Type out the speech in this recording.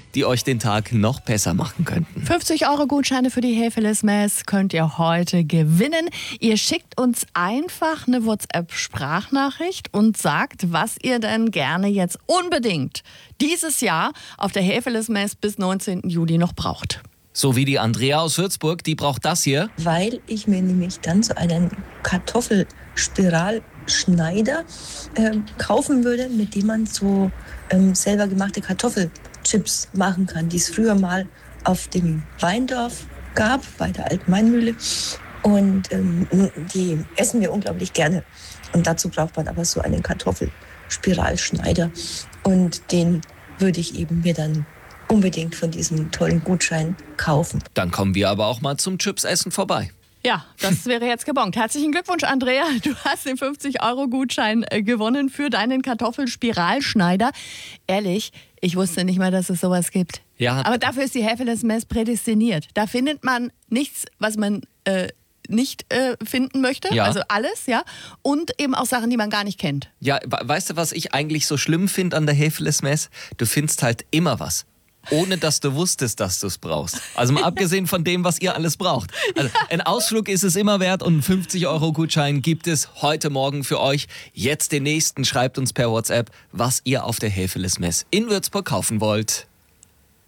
die euch den Tag noch besser machen könnten. 50-Euro-Gutscheine für die Hefeles-Mess könnt ihr heute gewinnen. Ihr schickt uns einfach eine WhatsApp-Sprachnachricht und sagt, was ihr denn gerne jetzt unbedingt dieses Jahr auf der Hefeles-Mess bis 19. Juli noch braucht. So wie die Andrea aus Würzburg, die braucht das hier. Weil ich mir nämlich dann so einen Kartoffelspiralschneider kaufen würde, mit dem man so selber gemachte Kartoffelchips machen kann, die es früher mal auf dem Weindorf gab, bei der alten Weinmühle. Und die essen wir unglaublich gerne. Und dazu braucht man aber so einen Kartoffelspiralschneider. Und den würde ich eben mir dann unbedingt von diesem tollen Gutschein kaufen. Dann kommen wir aber auch mal zum Chipsessen vorbei. Ja, das wäre jetzt gebongt. Herzlichen Glückwunsch, Andrea. Du hast den 50-Euro-Gutschein gewonnen für deinen Kartoffelspiralschneider. Ehrlich, ich wusste nicht mal, dass es sowas gibt. Ja. Aber dafür ist die Hefeles-Mess prädestiniert. Da findet man nichts, was man nicht finden möchte. Ja. Also alles, ja. Und eben auch Sachen, die man gar nicht kennt. Ja, weißt du, was ich eigentlich so schlimm finde an der Hefeles-Mess? Du findest halt immer was. Ohne dass du wusstest, dass du es brauchst. Also mal abgesehen von dem, was ihr alles braucht. Also ein Ausflug ist es immer wert und einen 50-Euro-Gutschein gibt es heute Morgen für euch. Jetzt den nächsten, schreibt uns per WhatsApp, was ihr auf der Hefeles-Mess in Würzburg kaufen wollt.